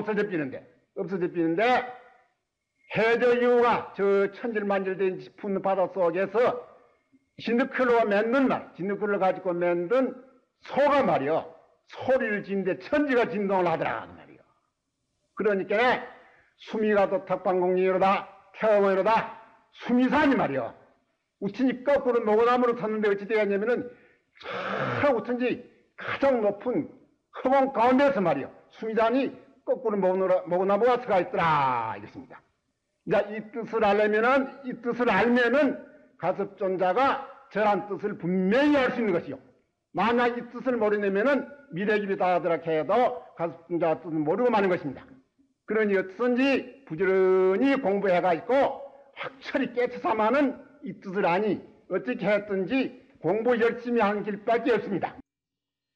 없어져 비는데 해저 이후가 저 천질만질된 푸른 바다 속에서 진드클로 가지고 만든 소가 말이요. 소리를 지는데 천지가 진동을 하더라 그 말이요. 그러니까 수미가도 덕방공리로다 태어머니로다 수미산이 말이요. 우천지 거꾸로 노고나무로 섰는데 어찌 되었냐면은 저 우천지 가장 높은 허공 가운데서 말이요. 수미산이 거꾸로 모고나무가 서가 있더라 이렇습니다. 이 뜻을 알면은 가섭존자가 저런 뜻을 분명히 알 수 있는 것이요. 만약 이 뜻을 모르냐면은 미래집이 다하더라 해도 가섭존자가 뜻을 모르고 마는 것입니다. 그러니 어떻든지 부지런히 공부해가지고 확철히 깨쳐서만은 이 뜻을 아니 어떻게 했든지 공부 열심히 하는 길밖에 없습니다.